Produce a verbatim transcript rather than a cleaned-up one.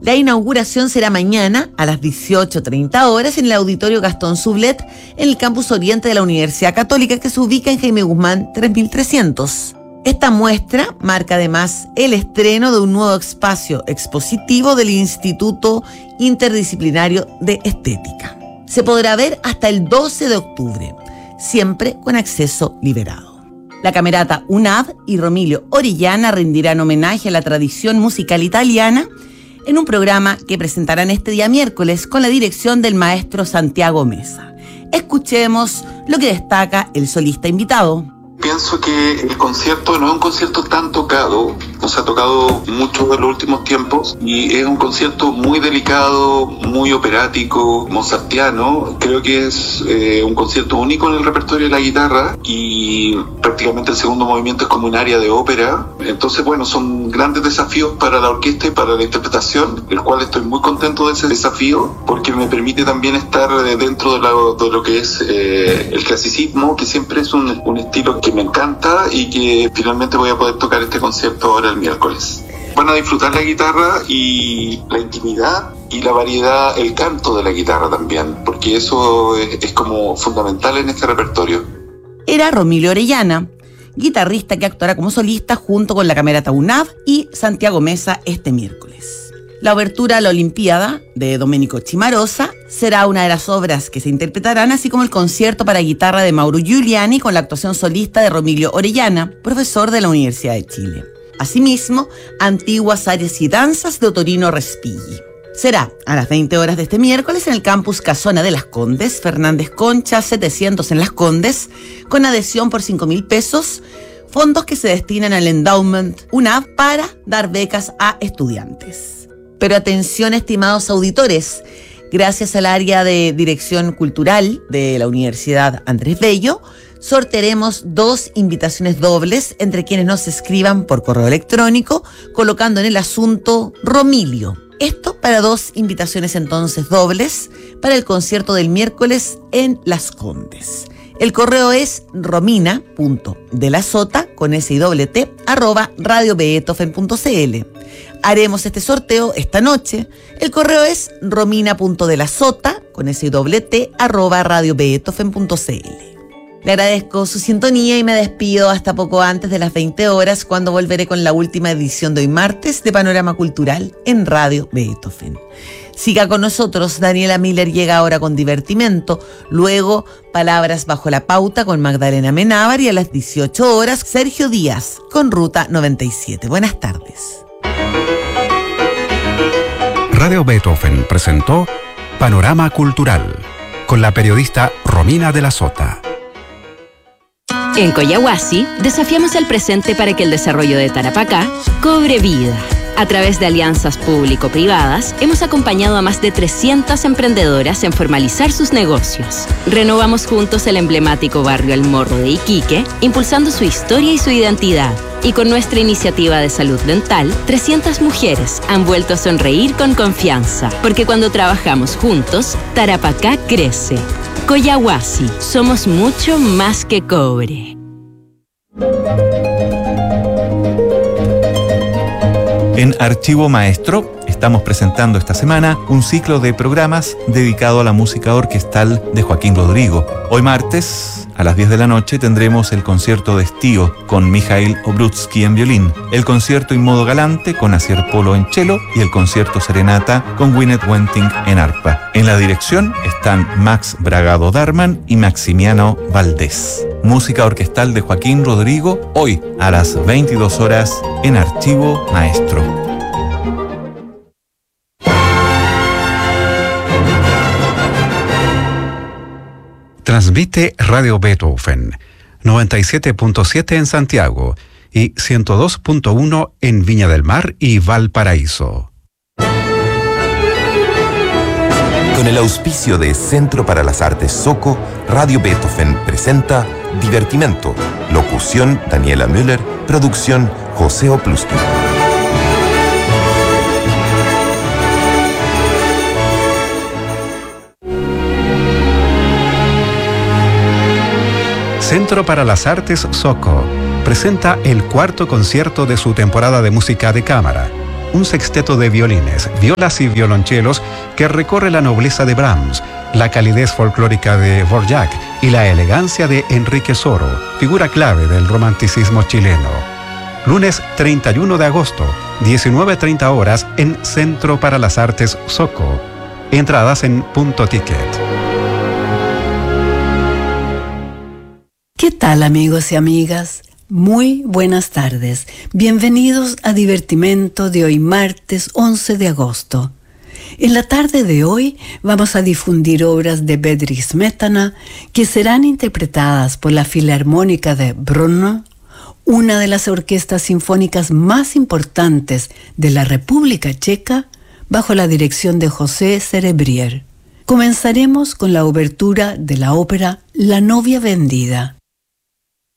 La inauguración será mañana a las dieciocho treinta horas en el Auditorio Gastón Sublet, en el campus oriente de la Universidad Católica, que se ubica en Jaime Guzmán tres mil trescientos. Esta muestra marca además el estreno de un nuevo espacio expositivo del Instituto Interdisciplinario de Estética. Se podrá ver hasta el doce de octubre, siempre con acceso liberado. La camerata UNAV y Romilio Orellana rendirán homenaje a la tradición musical italiana en un programa que presentarán este día miércoles con la dirección del maestro Santiago Mesa. Escuchemos lo que destaca el solista invitado. Pienso que el concierto no es un concierto tan tocado, no se ha tocado mucho en los últimos tiempos, y es un concierto muy delicado, muy operático, mozartiano. Creo que es eh, un concierto único en el repertorio de la guitarra, y prácticamente el segundo movimiento es como un área de ópera. Entonces, bueno, son grandes desafíos para la orquesta y para la interpretación, el cual estoy muy contento de ese desafío, porque me permite también estar dentro de, la, de lo que es eh, el clasicismo, que siempre es un, un estilo que me encanta y que finalmente voy a poder tocar este concierto ahora el miércoles. Van a disfrutar la guitarra y la intimidad y la variedad, el canto de la guitarra también, porque eso es, es como fundamental en este repertorio. Era Romilio Orellana, guitarrista que actuará como solista junto con la camerata UNAV y Santiago Mesa este miércoles. La obertura a la Olimpiada, de Domenico Cimarosa, será una de las obras que se interpretarán, así como el concierto para guitarra de Mauro Giuliani con la actuación solista de Romilio Orellana, profesor de la Universidad de Chile. Asimismo, antiguas áreas y danzas de Otorino Respighi. Será a las veinte horas de este miércoles en el campus Casona de Las Condes, Fernández Concha setecientos en Las Condes, con adhesión por cinco mil pesos, fondos que se destinan al Endowment UNAV para dar becas a estudiantes. Pero atención, estimados auditores, gracias al área de Dirección Cultural de la Universidad Andrés Bello, sortearemos dos invitaciones dobles entre quienes nos escriban por correo electrónico, colocando en el asunto Romilio. Esto para dos invitaciones entonces dobles para el concierto del miércoles en Las Condes. El correo es romina.delasota, con S y doble T, arroba radio beethoven punto c l. Haremos este sorteo esta noche. El correo es romina.delasota, con S y doble T, arroba radio beethoven punto c l. Le agradezco su sintonía y me despido hasta poco antes de las veinte horas, cuando volveré con la última edición de hoy martes de Panorama Cultural en Radio Beethoven. Siga con nosotros, Daniela Miller llega ahora con Divertimento, luego Palabras bajo la pauta con Magdalena Menábar y a las dieciocho horas Sergio Díaz con Ruta noventa y siete. Buenas tardes. Radio Beethoven presentó Panorama Cultural con la periodista Romina de la Sota. En Coyahuasi desafiamos el presente para que el desarrollo de Tarapacá cobre vida. A través de alianzas público-privadas, hemos acompañado a más de trescientas emprendedoras en formalizar sus negocios. Renovamos juntos el emblemático barrio El Morro de Iquique, impulsando su historia y su identidad. Y con nuestra iniciativa de salud dental, trescientas mujeres han vuelto a sonreír con confianza. Porque cuando trabajamos juntos, Tarapacá crece. Coyahuasi, somos mucho más que cobre. En Archivo Maestro estamos presentando esta semana un ciclo de programas dedicado a la música orquestal de Joaquín Rodrigo. Hoy martes, a las diez de la noche, tendremos el concierto de Estío con Mikhail Obrutsky en violín, el concierto in modo galante con Asier Polo en cello y el concierto serenata con Gwyneth Wenting en arpa. En la dirección están Max Bragado Darman y Maximiano Valdés. Música orquestal de Joaquín Rodrigo, hoy a las veintidós horas en Archivo Maestro. Transmite Radio Beethoven, noventa y siete punto siete en Santiago y ciento dos punto uno en Viña del Mar y Valparaíso. Con el auspicio de Centro para las Artes Soco, Radio Beethoven presenta Divertimento. Locución Daniela Müller, producción José Oplusky. Centro para las Artes Soco presenta el cuarto concierto de su temporada de música de cámara. un sexteto de violines, violas y violonchelos que recorre la nobleza de Brahms, la calidez folclórica de Dvorak y la elegancia de Enrique Soro, figura clave del romanticismo chileno. Lunes treinta y uno de agosto, diecinueve treinta horas en Centro para las Artes Soco. Entradas en Punto Ticket. ¿Qué tal, amigos y amigas? Muy buenas tardes. Bienvenidos a Divertimento de hoy martes once de agosto. En la tarde de hoy vamos a difundir obras de Bedřich Smetana que serán interpretadas por la Filarmónica de Brno, una de las orquestas sinfónicas más importantes de la República Checa, bajo la dirección de José Serebrier. Comenzaremos con la obertura de la ópera La novia vendida.